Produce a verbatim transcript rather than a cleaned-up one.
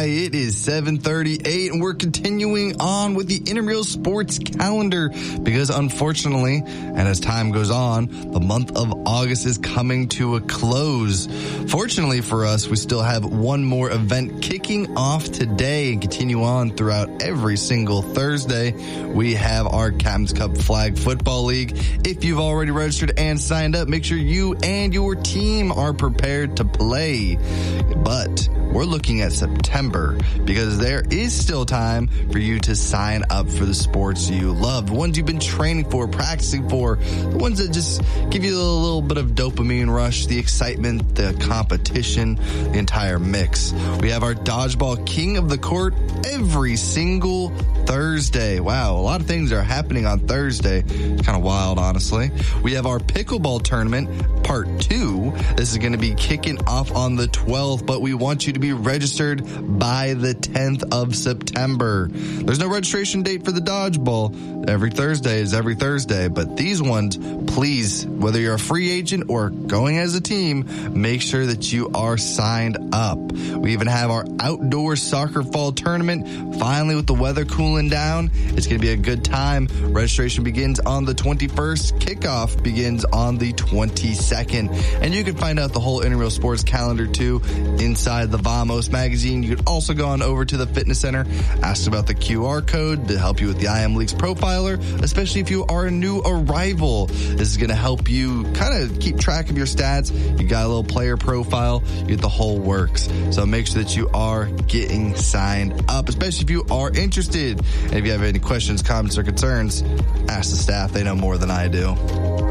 right, it is seven thirty-eight, and we're continuing on with the intramural sports calendar because unfortunately, and as time goes on, the month of August is coming to a close. Fortunately for us, we still have one more event kicking off today and continue on throughout every single Thursday. We have our Captain's Cup Flag Football League. If you've already registered and signed up, make sure you and your team are prepared to play. But we're looking at September because there is still time for you to sign up for the sports you love, the ones you've been training for, practicing for, the ones that just give you a little bit of dopamine rush, the excitement, the competition, the entire mix. We have our Dodgeball King of the Court every single Thursday. Wow, a lot of things are happening on Thursday. It's kind of wild, honestly. We have our Pickleball Tournament, Part two. This is going to be kicking off on the twelfth, but we want you to be registered by the tenth of September. There's no registration date for the dodgeball. Every Thursday is every Thursday, but these ones, please, whether you're a free agent or going as a team, make sure that you are signed up. We even have our outdoor soccer fall tournament. Finally, with the weather cooling down, it's going to be a good time. Registration begins on the twenty-first. Kickoff begins on the twenty-second. And you can find out the whole intramural sports calendar too inside the Vamos magazine. You can also go on over to the fitness center, ask about the Q R code to help you with the I M Leagues profiler, especially if you are a new arrival. This is going to help you kind of keep track of your stats. You got a little player profile, you get the whole works. So make sure that you are getting signed up, especially if you are interested. And if you have any questions, comments, or concerns, ask the staff. They know more than I do.